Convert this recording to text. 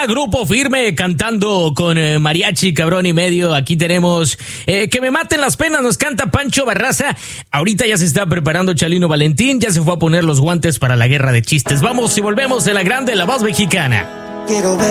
Banda, Grupo Firme, cantando con mariachi, cabrón y medio. Aquí tenemos Que me maten las penas, nos canta Pancho Barraza. Ahorita ya se está preparando Chalino Valentín, ya se fue a poner los guantes para la guerra de chistes. Vamos y volvemos de la grande, la voz mexicana. Quiero ver